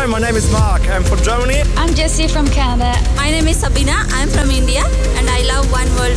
Hi, my name is Mark. I'm from Germany. I'm Jessie from Canada. My name is Sabina. I'm from India and I love One World